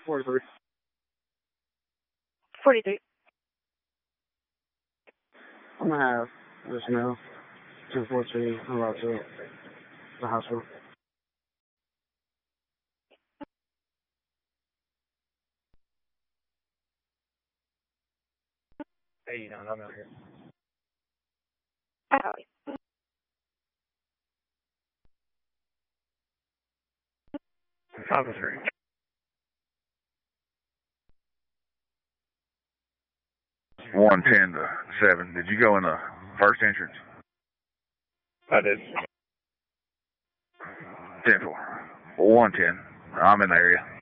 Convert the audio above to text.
43. 43. I'm going to have this now. 214. I'm about to the hospital. Hey, I'm out here. Oh. 503. One 10 to 7. Did you go in the first entrance? I did. 10-4. 110. I'm in the area.